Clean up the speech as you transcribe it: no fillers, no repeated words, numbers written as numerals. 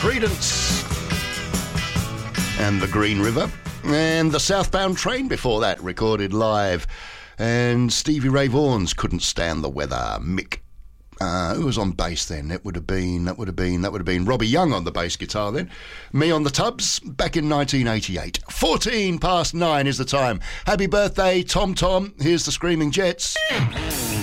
Creedence and the Green River, and the Southbound Train before that, recorded live, and Stevie Ray Vaughan's Couldn't Stand the Weather. Mick, who was on bass then? That would have been Robbie Young on the bass guitar then. Me on the tubs back in 1988. 14 past 9 is the time. Happy birthday, Tom Tom. Here's the Screaming Jets.